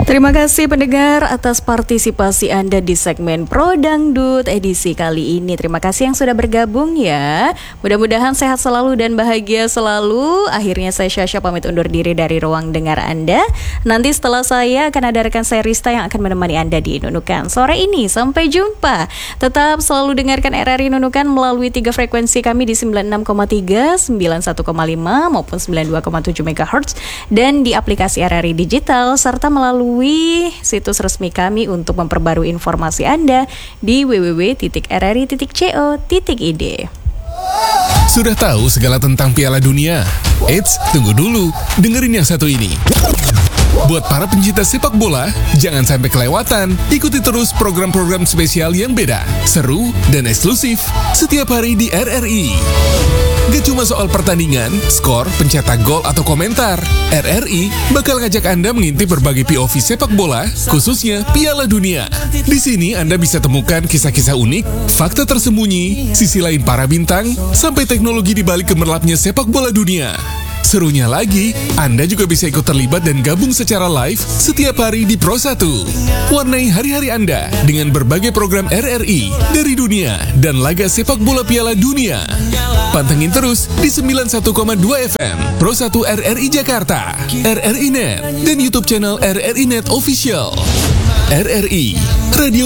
Terima kasih pendengar atas partisipasi Anda di segmen Pro Dangdut edisi kali ini. Terima kasih yang sudah bergabung ya. Mudah-mudahan sehat selalu dan bahagia selalu. Akhirnya saya Syasha pamit undur diri dari ruang dengar Anda. Nanti setelah saya akan ada rekan saya Rista yang akan menemani Anda di Nunukan sore ini. Sampai jumpa. Tetap selalu dengarkan RRI Nunukan melalui 3 frekuensi kami di 96,3, 91,5 maupun 92,7 MHz dan di aplikasi RRI Digital serta melalui situs resmi kami untuk memperbarui informasi Anda di www.rri.co.id. Sudah tahu segala tentang Piala Dunia? Eits, tunggu dulu, dengerin yang satu ini. Buat para pencinta sepak bola, jangan sampai kelewatan. Ikuti terus program-program spesial yang beda, seru, dan eksklusif setiap hari di RRI. Gak cuma soal pertandingan, skor, pencetak gol, atau komentar. RRI bakal ngajak Anda mengintip berbagai POV sepak bola, khususnya Piala Dunia. Di sini Anda bisa temukan kisah-kisah unik, fakta tersembunyi, sisi lain para bintang, sampai teknologi di balik gemerlapnya sepak bola dunia. Serunya lagi, Anda juga bisa ikut terlibat dan gabung secara live setiap hari di Pro 1. Warnai hari-hari Anda dengan berbagai program RRI dari dunia dan laga sepak bola Piala Dunia. Pantengin terus di 91,2 FM Pro 1 RRI Jakarta, RRI Net, dan YouTube channel RRI Net Official. RRI, Radio